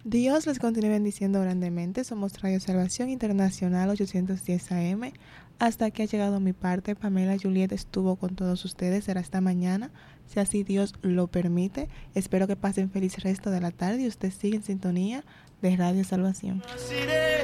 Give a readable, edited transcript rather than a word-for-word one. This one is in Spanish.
Dios les continúe bendiciendo grandemente. Somos Radio Salvación Internacional 810 AM. Hasta aquí ha llegado mi parte. Pamela Juliet estuvo con todos ustedes. Será hasta mañana, si así Dios lo permite. Espero que pasen feliz resto de la tarde y usted sigue en sintonía de Radio Salvación.